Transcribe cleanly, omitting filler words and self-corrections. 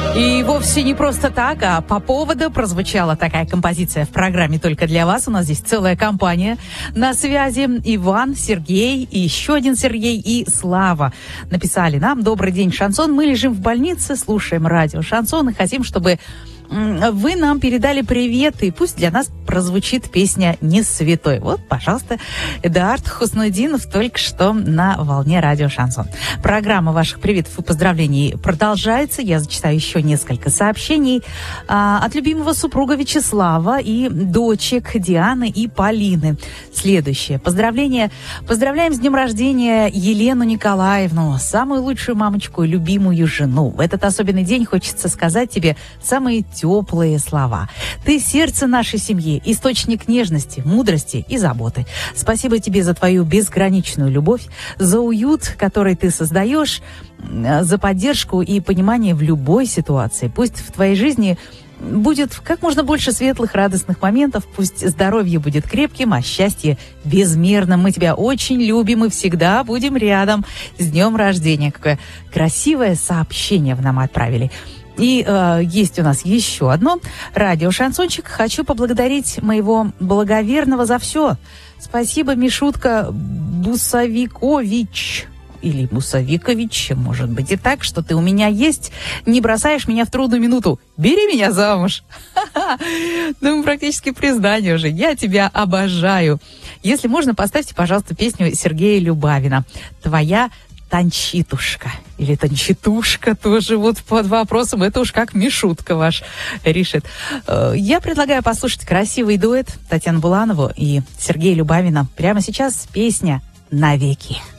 И вовсе не просто так, а по поводу прозвучала такая композиция в программе «Только для вас». У нас здесь целая компания на связи. Иван, Сергей, и еще один Сергей и Слава написали нам: «Добрый день, Шансон. Мы лежим в больнице, слушаем радио Шансон и хотим, чтобы вы нам передали привет, и пусть для нас прозвучит песня «Не святой». Вот, пожалуйста, Эдуард Хуснудинов только что на волне радио Шансон. Программа ваших приветов и поздравлений продолжается. Я зачитаю еще несколько сообщений от любимого супруга Вячеслава и дочек Дианы и Полины. Следующее. Поздравление. Поздравляем с днем рождения Елену Николаевну, самую лучшую мамочку и любимую жену. В этот особенный день хочется сказать тебе самые теплые слова. Ты сердце нашей семьи, источник нежности, мудрости и заботы. Спасибо тебе за твою безграничную любовь, за уют, который ты создаешь, за поддержку и понимание в любой ситуации. Пусть в твоей жизни будет как можно больше светлых, радостных моментов. Пусть здоровье будет крепким, а счастье безмерным. Мы тебя очень любим и всегда будем рядом. С днем рождения. Какое красивое сообщение вы нам отправили. И есть у нас еще одно. Радио «Шансончик». Хочу поблагодарить моего благоверного за все. Спасибо, Мишутка Бусовикович. Или Бусовикович, может быть и так, что ты у меня есть. Не бросаешь меня в трудную минуту. Бери меня замуж. Ну, практически признание уже. Я тебя обожаю. Если можно, поставьте, пожалуйста, песню Сергея Любавина «Твоя Танчитушка» или Танчитушка, тоже вот под вопросом. Это уж как Мишутка ваш решит. Я предлагаю послушать красивый дуэт Татьяны Буланову и Сергея Любавина. Прямо сейчас песня «Навеки».